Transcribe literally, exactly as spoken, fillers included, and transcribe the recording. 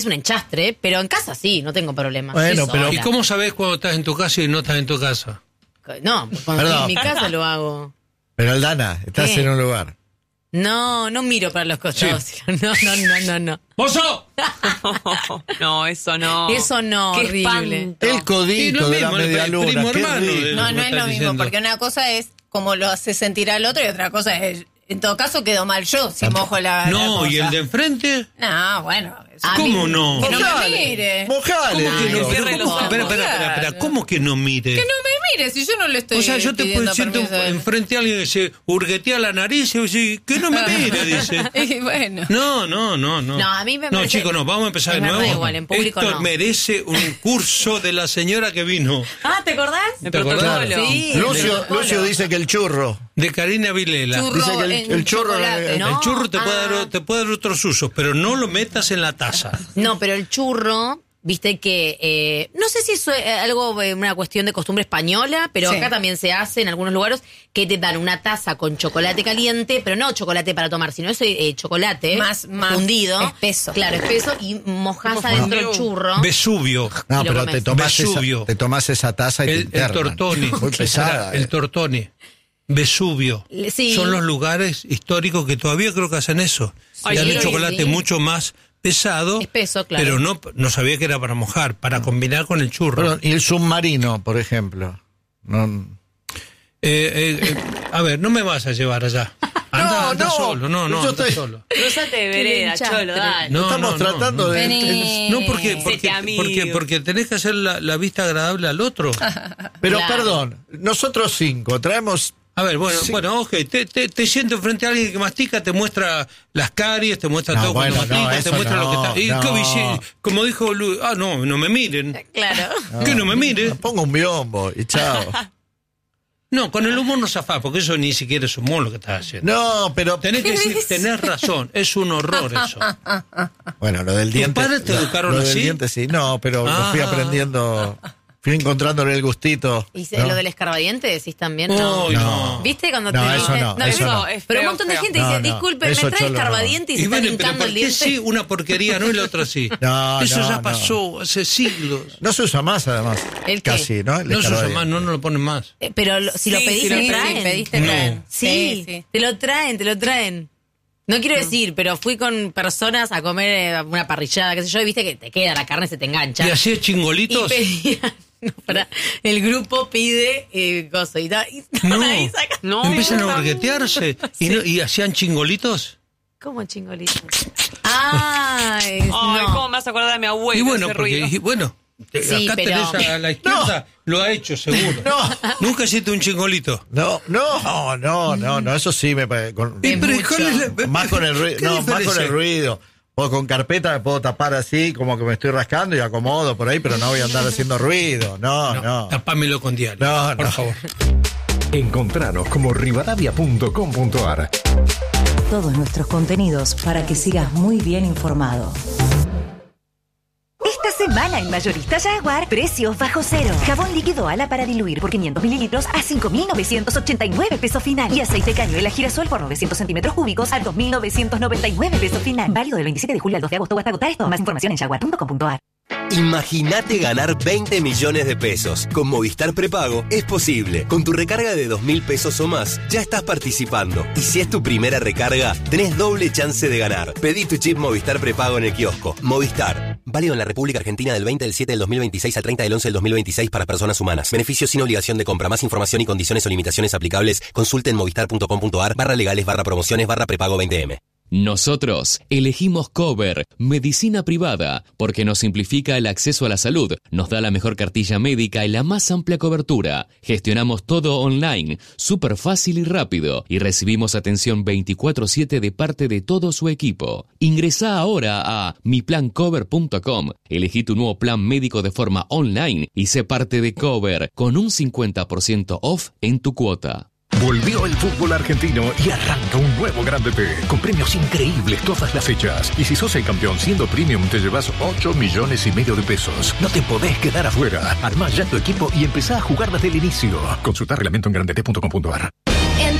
es un enchastre, pero en casa sí, no tengo problema. Bueno, Eso, pero ahora. ¿Y cómo sabés cuando estás en tu casa y no estás en tu casa? No, cuando Perdón. estoy en mi casa lo hago. Pero Aldana, estás ¿Qué? en un lugar. No, no miro para los costados. Sí. No, no, no, no, no. ¡Mozo! No, eso no. Eso no, Qué horrible. espanto. El Y codito lo de la mismo, el media luna. primo qué hermano rico. de- No, que no es estás lo mismo, diciendo. porque una cosa es cómo lo hace sentir al otro y otra cosa es, en todo caso quedo mal yo si mojo la, la No, cosa. ¿y el de enfrente? No, bueno. eso- A ¿Cómo mí- no? Que no me Mojale, mire. Mojale. ¿Cómo que digo. no? Pero cierre los ¿cómo? ojos. Espera, espera, espera, espera. ¿Cómo que no mire? Que no me mire, si yo no le estoy O sea, yo te pidiendo siento permiso a él. enfrente a alguien que se hurguetea la nariz y yo digo, que no me mire, dice. Y bueno. No, no, no, no. No, a mí me No, parece- chicos, no, vamos a empezar es de verdad, nuevo. igual, en público Esto no. merece un curso de la señora que vino, Ah, ¿te acordás? El ¿Te acordás? protocolo. Sí. Lucio, Lucio dice que el churro. de Karina Vilela. Churro Dice que el- en el churro chocolate. en- No. El churro te, puede ah. dar, te puede dar otros usos, pero no lo metas en la taza. No, pero el churro, viste que, eh, no sé si eso es algo, eh, una cuestión de costumbre española, pero Sí. acá también se hace en algunos lugares que te dan una taza con chocolate caliente, pero no chocolate para tomar, sino eso eh, chocolate Más- más fundido. espeso. Claro, espeso y mojás Tipo adentro el fondue. churro. Vesubio. No, Y lo pero comes. te tomás, esa, Vesubio. te tomás esa taza y te El, el internan. tortoni. Muy pesada. El eh. tortoni. Vesubio. Le- sí. Son los lugares históricos que todavía creo que hacen eso. Ay, y dan sí, un chocolate sí. mucho más pesado. Espeso, claro. Pero no, no sabía que era para mojar, para combinar con el churro. Perdón, y el submarino, por ejemplo. No, Eh, eh, eh, a ver, no me vas a llevar allá. Anda, No, anda no. solo, no, no, Yo anda estoy- solo. Cruzate de vereda, enchastre. cholo, dale. No, estamos no, no, tratando no. de... Vení. No, porque, Se porque, te amigo. porque, porque tenés que hacer la, la vista agradable al otro. Pero Claro. perdón, nosotros cinco traemos... A ver, bueno, Sí. bueno, ok, te, te, te siento frente a alguien que mastica, te muestra las caries, te muestra No, todo bueno, cuando mastica, no, te eso muestra lo que no, está. Y no. ¿qué dice? Como dijo Lu, ah, no, no me miren. Claro. Que no me mire. Pongo un biombo y chao. No, con el humor no zafás, porque eso ni siquiera es humor lo que estás haciendo. No, pero... Tenés que decir, tenés razón, es un horror eso. Bueno, lo del ¿Tus diente... padres te lo- educaron lo del así? diente sí, no, pero lo fui Ah. aprendiendo... Fui encontrándole el gustito. ¿Y se- ¿no? lo del escarbadiente decís también? No. Uy, No. no. ¿Viste cuando No, te eso dice- no, eso no. es Pero un feo, montón de feo. gente No, dice, no, disculpe, me eso trae cholo no. escarbadiente y se Y están bueno, pero hincando ¿por el qué diente. sí una porquería no y la otra sí? No, Eso no, ya no. pasó hace siglos. No se usa más, además. ¿El qué? Casi, ¿no? El No se usa escarbadiente. más, no, no lo ponen más. Eh, Pero lo- si lo Sí, pedís, si te lo lo pedís, traen. pedís, te No. traen. Sí, Sí, sí. te lo traen, te lo traen. No quiero decir, pero fui con personas a comer eh, una parrillada, qué sé yo, y viste que te queda, la carne se te engancha. ¿Y hacías Y chingolitos? pedían, no, pará, el grupo pide eh, cosa y, ta- y estaban No. ahí sacando- No. Empiezan a borguetearse. ¿Y, no- ¿Y hacían chingolitos? ¿Cómo chingolitos? Ay, Ay, no. ¿cómo me vas a acordar de mi abuelo? Y bueno, ese porque, ruido? y bueno, te- Sí, acá pero- tenés a la izquierda, lo ha hecho seguro. No. Nunca hiciste un chingolito. No, no, no, no, no, eso sí me parece. con- Y, pero, mucho. ¿cuál es la- Más con el ¿Qué ruido. No, más con diferencia? el ruido. O con carpeta me puedo tapar así, como que me estoy rascando y acomodo por ahí, pero no voy a andar haciendo ruido. No, no. Tapámelo con diario, No, por no. favor. Encontranos como rivadavia punto com punto ar. Todos nuestros contenidos para que sigas muy bien informado. Esta semana en Mayorista Jaguar, precios bajo cero. Jabón líquido ala para diluir por quinientos mililitros a cinco mil novecientos ochenta y nueve pesos final. Y aceite cañuela girasol por novecientos centímetros cúbicos a dos mil novecientos noventa y nueve pesos final. Válido del veintisiete de julio al dos de agosto o hasta agotar esto. Más información en jaguar punto com punto ar. Imagínate ganar veinte millones de pesos. Con Movistar Prepago es posible. Con tu recarga de dos mil pesos o más, ya estás participando. Y si es tu primera recarga, tenés doble chance de ganar. Pedí tu chip Movistar Prepago en el kiosco. Movistar. Válido en la República Argentina del veinte del siete del dos mil veintiséis al treinta del once del dos mil veintiséis para personas humanas. Beneficios sin obligación de compra. Más información y condiciones o limitaciones aplicables. Consulte en movistar punto com punto ar barra legales barra promociones barra prepago veinte eme. Nosotros elegimos Cover, medicina privada, porque nos simplifica el acceso a la salud, nos da la mejor cartilla médica y la más amplia cobertura. Gestionamos todo online, súper fácil y rápido, y recibimos atención veinticuatro siete de parte de todo su equipo. Ingresá ahora a mi plan cover punto com, elegí tu nuevo plan médico de forma online y sé parte de Cover, con un cincuenta por ciento off en tu cuota. Volvió el fútbol argentino y arranca un nuevo Grande P, con premios increíbles todas las fechas. Y si sos el campeón siendo premium, te llevas ocho millones y medio de pesos. No te podés quedar afuera. Armá ya tu equipo y empezá a jugar desde el inicio. Consulta reglamento en grande t punto com punto ar.